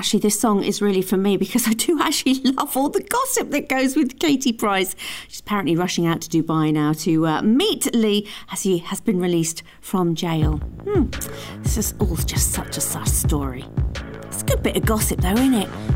actually, this song is really for me because I do actually love all the gossip that goes with Katie Price. She's apparently rushing out to Dubai now to meet Lee as he has been released from jail. This is all just such a sad story. It's a good bit of gossip though, isn't it?